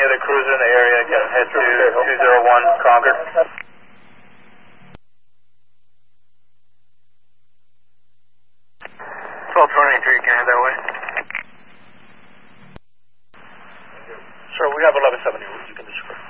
other cruiser in the area can head to 201 Concord. 1223, can I head that way?